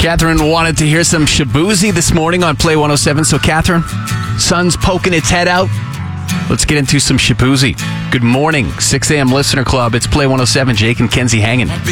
Catherine wanted to hear some Shaboozey this morning on Play 107. So, Catherine, sun's poking its head out. Let's get into some Shaboozey. Good morning, 6 a.m. Listener Club. It's Play 107. Jake and Kenzie hanging.